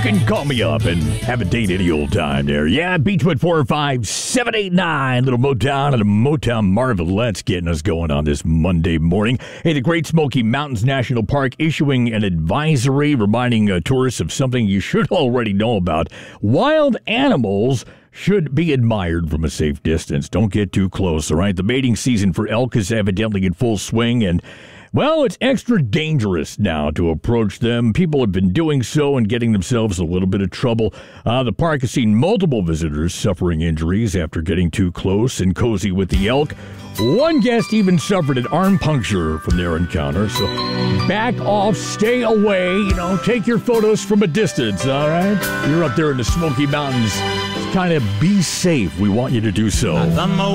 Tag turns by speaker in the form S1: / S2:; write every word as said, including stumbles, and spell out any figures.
S1: can call me up and have a date any old time there. Yeah, Beachwood four five seven eight nine. Little Motown and a Motown Marvelettes getting us going on this Monday morning. Hey, the Great Smoky Mountains National Park issuing an advisory reminding uh, tourists of something you should already know about. Wild animals should be admired from a safe distance. Don't get too close, all right? The mating season for elk is evidently in full swing, and well, it's extra dangerous now to approach them. People have been doing so and getting themselves a little bit of trouble. Uh, the park has seen multiple visitors suffering injuries after getting too close and cozy with the elk. One guest even suffered an arm puncture from their encounter. So back off, stay away, you know, take your photos from a distance, all right? You're up there in the Smoky Mountains. Kind of be safe. We want you to do so.